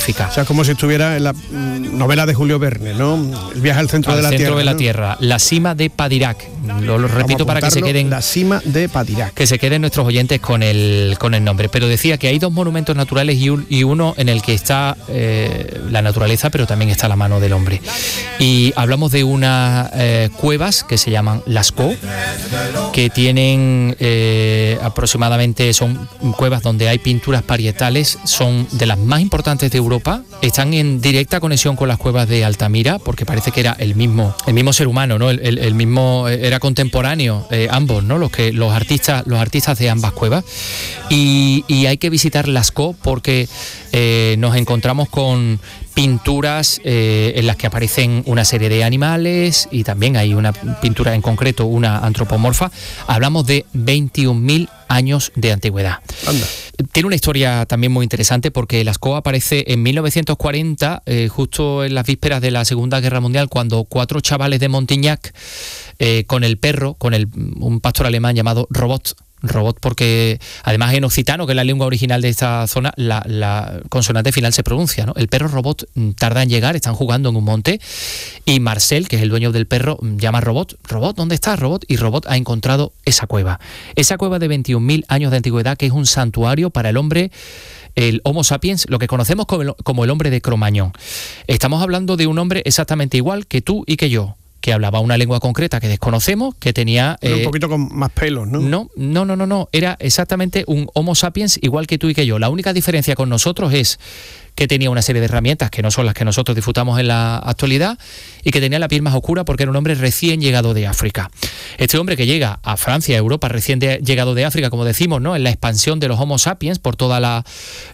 O sea, como si estuviera en la novela de Julio Verne, ¿no? El viaje al centro de la Tierra. Al centro de la Tierra, la cima de Padirac. Lo repito para que se queden. La cima de Padirac. Que se queden nuestros oyentes con el nombre. Pero decía que hay dos monumentos naturales y uno en el que está la naturaleza, pero también está la mano del hombre. Y hablamos de unas cuevas que se llaman Lascaux, que tienen aproximadamente, son cuevas donde hay pinturas parietales, son de las más importantes de Europa. Están en directa conexión con las cuevas de Altamira, porque parece que era el mismo ser humano, ¿no? El mismo, era contemporáneo, ambos, ¿no? Los artistas de ambas cuevas. Y hay que visitar Lascaux porque nos encontramos con pinturas en las que aparecen una serie de animales, y también hay una pintura en concreto, una antropomorfa. Hablamos de 21.000 años de antigüedad. Anda. Tiene una historia también muy interesante, porque Lascaux aparece en 1940, justo en las vísperas de la Segunda Guerra Mundial, cuando 4 chavales de Montignac, con el perro, un pastor alemán llamado Robot, porque además en occitano, que es la lengua original de esta zona, la consonante final se pronuncia, ¿no? El perro Robot tarda en llegar, están jugando en un monte, y Marcel, que es el dueño del perro, llama a Robot, ¿dónde estás, Robot? Y Robot ha encontrado esa cueva de 21.000 años de antigüedad, que es un santuario para el hombre, el Homo sapiens, lo que conocemos como el hombre de Cro-Magnon. Estamos hablando de un hombre exactamente igual que tú y que yo, que hablaba una lengua concreta que desconocemos, que tenía... un poquito con más pelos, ¿no? No. Era exactamente un Homo sapiens igual que tú y que yo. La única diferencia con nosotros es que tenía una serie de herramientas que no son las que nosotros disfrutamos en la actualidad, y que tenía la piel más oscura porque era un hombre recién llegado de África. Este hombre que llega a Francia, a Europa, recién llegado de África, como decimos, ¿no? En la expansión de los Homo sapiens por toda la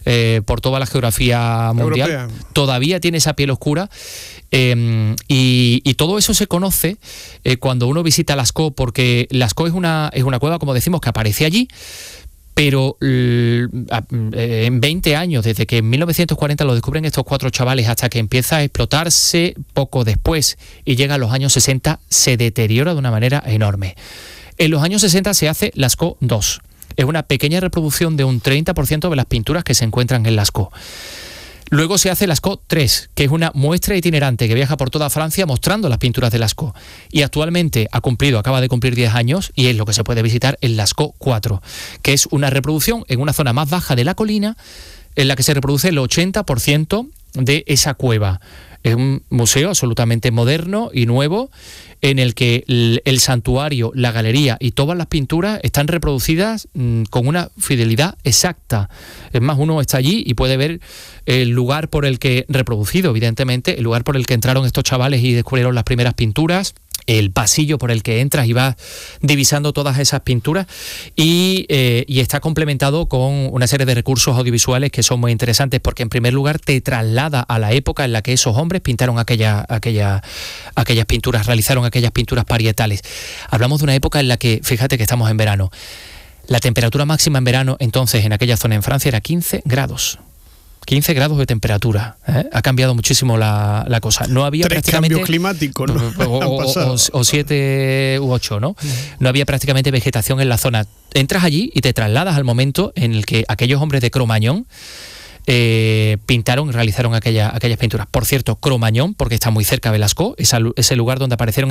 geografía mundial, europea, todavía tiene esa piel oscura. Y todo eso se conoce cuando uno visita Lascaux, porque Lascaux es una cueva, como decimos, que aparece allí, pero en 20 años, desde que en 1940 lo descubren estos 4 chavales hasta que empieza a explotarse poco después y llega a los años 60, se deteriora de una manera enorme. En los años 60 se hace Lascaux 2. Es una pequeña reproducción de un 30% de las pinturas que se encuentran en Lascaux. Luego se hace Lascaux 3, que es una muestra itinerante que viaja por toda Francia mostrando las pinturas de Lascaux. Y actualmente acaba de cumplir 10 años, y es lo que se puede visitar en Lascaux 4, que es una reproducción en una zona más baja de la colina, en la que se reproduce el 80% de esa cueva. Es un museo absolutamente moderno y nuevo, en el que el santuario, la galería y todas las pinturas están reproducidas con una fidelidad exacta. Es más, uno está allí y puede ver el lugar por el que, reproducido evidentemente, el lugar por el que entraron estos chavales y descubrieron las primeras pinturas, el pasillo por el que entras y vas divisando todas esas pinturas, y está complementado con una serie de recursos audiovisuales que son muy interesantes, porque en primer lugar te traslada a la época en la que esos hombres pintaron aquellas pinturas, realizaron aquellas pinturas parietales. Hablamos de una época en la que, fíjate que estamos en verano, la temperatura máxima en verano entonces en aquella zona en Francia era 15 grados. 15 grados de temperatura, ¿eh? Ha cambiado muchísimo la cosa. No había 3 cambios climáticos, ¿no? O 7 u 8, ¿no? No había prácticamente vegetación en la zona. Entras allí y te trasladas al momento en el que aquellos hombres de Cro-Magnon pintaron y realizaron aquellas pinturas. Por cierto, Cro-Magnon, porque está muy cerca de Lascaux, es el lugar donde aparecieron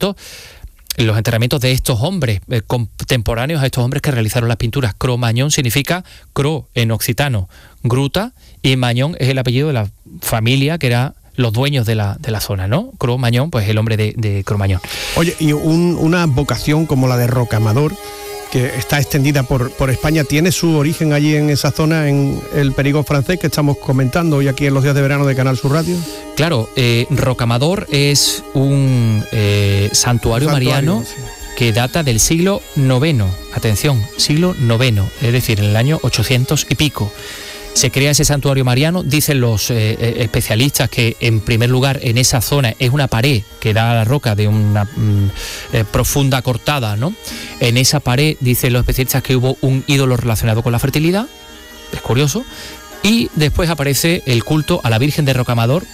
los entrenamientos de estos hombres contemporáneos a estos hombres que realizaron las pinturas. Cro-Magnon significa Cro en occitano, gruta, y Magnon es el apellido de la familia que era los dueños de la zona, ¿no? Cro-Magnon, pues el hombre de Cro-Magnon. Oye, y una vocación como la de Rocamador, que está extendida por España, ¿tiene su origen allí en esa zona, en el Perigord francés que estamos comentando hoy aquí en los días de verano de Canal Sur Radio? Claro, Rocamador es un santuario mariano, sí, que data del siglo IX, atención, siglo IX, es decir, en el año 800 y pico. Se crea ese santuario mariano. Dicen los especialistas que, en primer lugar, en esa zona es una pared que da a la roca de una profunda cortada, ¿no? En esa pared, dicen los especialistas, que hubo un ídolo relacionado con la fertilidad. Es curioso. Y después aparece el culto a la Virgen de Rocamador,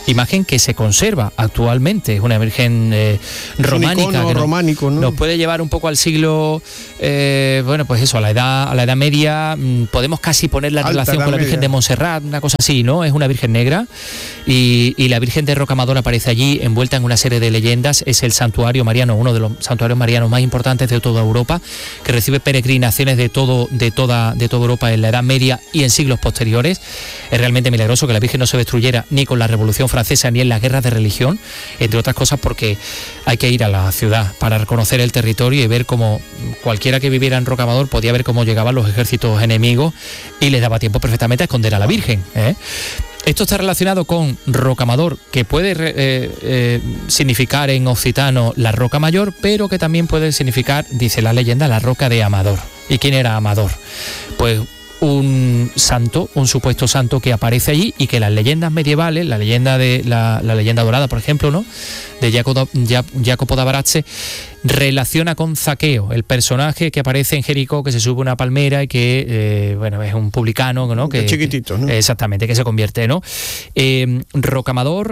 imagen que se conserva actualmente, es una Virgen románica, un icono románico, ¿no? Nos puede llevar un poco al siglo, bueno, pues eso, a la edad media. Podemos casi poner la relación con la Virgen de Montserrat, una cosa así, ¿no? Es una Virgen negra y la Virgen de Rocamadour aparece allí envuelta en una serie de leyendas. Es el santuario mariano, uno de los santuarios marianos más importantes de toda Europa, que recibe peregrinaciones de toda Europa en la Edad Media y en siglos posteriores. Es realmente milagroso que la Virgen no se destruyera ni con la Revolución Francesa ni en las guerras de religión, entre otras cosas porque hay que ir a la ciudad para reconocer el territorio y ver cómo cualquiera que viviera en Rocamadour podía ver cómo llegaban los ejércitos enemigos y les daba tiempo perfectamente a esconder a la Virgen, ¿eh? Esto está relacionado con Rocamadour, que puede significar en occitano la roca mayor, pero que también puede significar, dice la leyenda, la roca de Amador. ¿Y quién era Amador? Pues un santo, un supuesto santo que aparece allí y que las leyendas medievales, la leyenda de la leyenda dorada, por ejemplo, ¿no?, de Jacopo da Barazze, relaciona con Zaqueo, el personaje que aparece en Jericó, que se sube a una palmera y que, bueno, es un publicano, ¿no? Que chiquitito, ¿no? Exactamente, que se convierte, ¿no? Rocamadour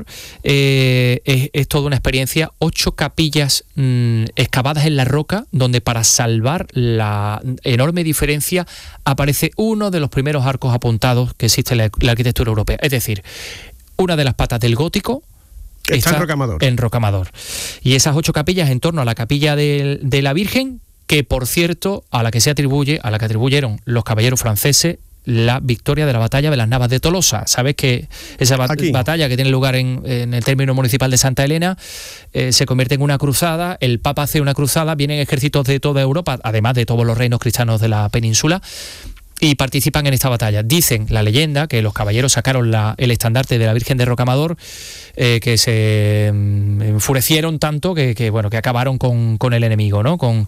es toda una experiencia, 8 capillas excavadas en la roca, donde para salvar la enorme diferencia aparece uno de los primeros arcos apuntados que existe en la arquitectura europea. Es decir, una de las patas del gótico está en Rocamadour. Y esas 8 capillas en torno a la capilla de la Virgen, que por cierto, a la que atribuyeron los caballeros franceses la victoria de la batalla de las Navas de Tolosa. Sabes que esa batalla que tiene lugar en el término municipal de Santa Elena se convierte en una cruzada. El Papa hace una cruzada, vienen ejércitos de toda Europa, además de todos los reinos cristianos de la península, y participan en esta batalla. Dicen la leyenda que los caballeros sacaron el estandarte de la Virgen de Rocamadour, que se enfurecieron tanto que bueno, que acabaron con el enemigo, ¿no? Con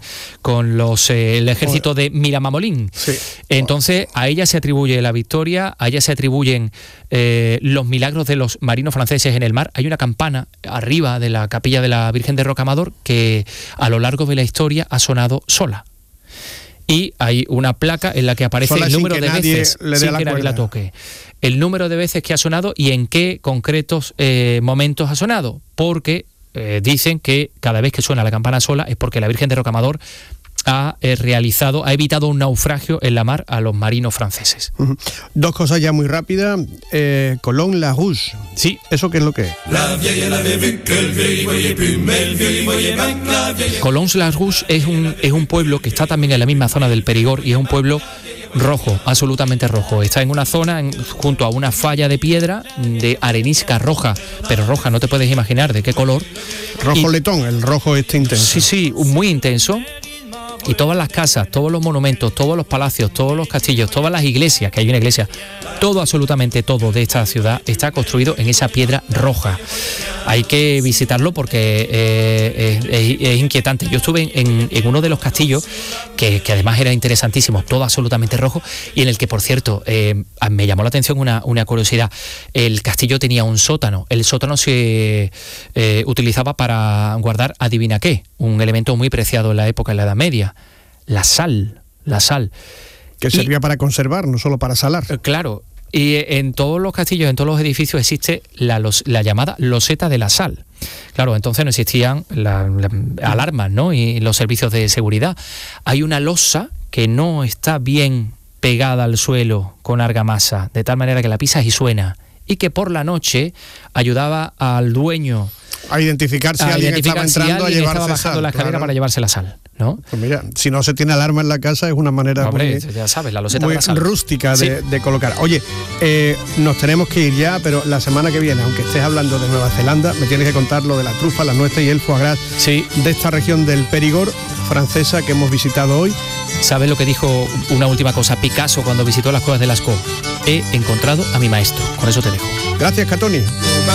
el ejército de Miramamolín. Sí. Entonces a ella se atribuye la victoria, a ella se atribuyen los milagros de los marinos franceses en el mar. Hay una campana arriba de la capilla de la Virgen de Rocamadour que a lo largo de la historia ha sonado sola. Y hay una placa en la que aparece el número de veces sin que nadie la toque. El número de veces que ha sonado y en qué concretos momentos ha sonado. Porque dicen que cada vez que suena la campana sola es porque la Virgen de Rocamadour ha evitado un naufragio en la mar a los marinos franceses. Dos cosas ya muy rápidas. Collons-la-Rouge. Sí. ¿Eso qué es lo que es? Collons-la-Rouge es un pueblo que está también en la misma zona del Perigord y es un pueblo rojo, absolutamente rojo. Está en una zona junto a una falla de piedra de arenisca roja, pero roja, no te puedes imaginar de qué color. Rojo letón, el rojo intenso. Sí, muy intenso. Y todas las casas, todos los monumentos, todos los palacios, todos los castillos, todas las iglesias, que hay una iglesia, todo, absolutamente todo de esta ciudad está construido en esa piedra roja. Hay que visitarlo porque es inquietante. Yo estuve en uno de los castillos, que además era interesantísimo, todo absolutamente rojo, y en el que, por cierto, me llamó la atención una curiosidad. El castillo tenía un sótano. El sótano se utilizaba para guardar, adivina qué, un elemento muy preciado en la época, en la Edad Media. La sal. Que servía para conservar, no solo para salar. Claro, y en todos los castillos, en todos los edificios existe la llamada loseta de la sal. Claro, entonces no existían las alarmas, ¿no?, y los servicios de seguridad. Hay una losa que no está bien pegada al suelo con argamasa, de tal manera que la pisas y suena, y que por la noche ayudaba al dueño a identificar si alguien estaba entrando a llevarse estaba bajando sal, la escalera, claro, para llevarse la sal, ¿no? Pues mira, si no se tiene alarma en la casa es una manera ya sabes, la loseta muy de la sal, rústica de colocar. Oye, nos tenemos que ir ya, pero la semana que viene, aunque estés hablando de Nueva Zelanda, me tienes que contar lo de la trufa, la nuez y el foie gras de esta región del Perigord francesa que hemos visitado hoy. ¿Sabes lo que dijo, una última cosa, Picasso cuando visitó las cuevas de Lascaux? He encontrado a mi maestro. Con eso te dejo. Gracias, Catoni.